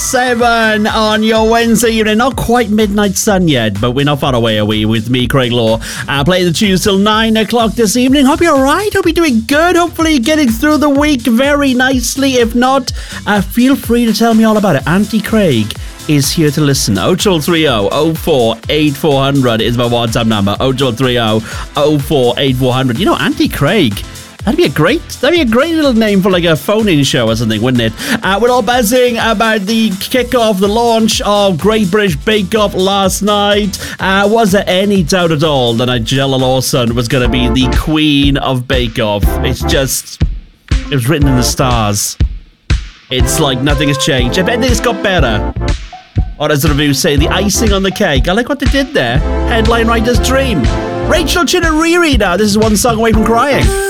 7 on your Wednesday evening. Not quite midnight sun yet, but we're not far away, are we? With me, Craig Law. Playing the tunes till 9 o'clock this evening. Hope you're alright. Hope you're doing good. Hopefully you're getting through the week very nicely. If not, feel free to tell me all about it. Auntie Craig is here to listen. 0330 04 8400 is my WhatsApp number. 0330 04 8400. You know, Auntie Craig. That'd be a great little name for like a phone-in show or something, wouldn't it? We're all buzzing about the kickoff, the launch of Great British Bake Off last night. Was there any doubt at all that Nigella Lawson was going to be the queen of Bake Off? It was written in the stars. It's like nothing has changed. If anything's got better. Or as the reviews say, the icing on the cake. I like what they did there. Headline writer's dream. Rachel Chitteriri now. This is one song away from crying.